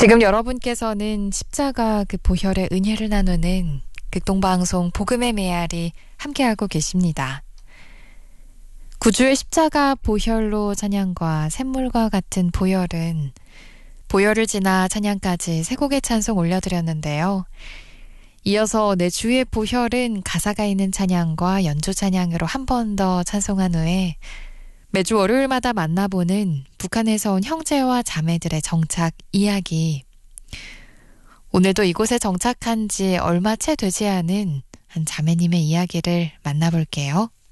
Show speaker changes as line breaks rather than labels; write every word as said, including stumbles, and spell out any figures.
지금 여러분께서는 십자가 그 보혈의 은혜를 나누는 극동방송 복음의 메아리 함께하고 계십니다. 구주의 십자가 보혈로 찬양과 샘물과 같은 보혈은 보혈을 지나 찬양까지 세 곡의 찬송 올려드렸는데요. 이어서 내 주의 보혈은 가사가 있는 찬양과 연주 찬양으로 한 번 더 찬송한 후에 매주 월요일마다 만나보는 북한에서 온 형제와 자매들의 정착 이야기. 오늘도 이곳에 정착한 지 얼마 채 되지 않은 한 자매님의 이야기를 만나볼게요.